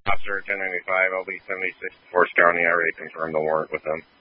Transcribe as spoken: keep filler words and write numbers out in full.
Officer ten ninety-five, L B seventy-six, Forest County. I already confirmed the warrant with them.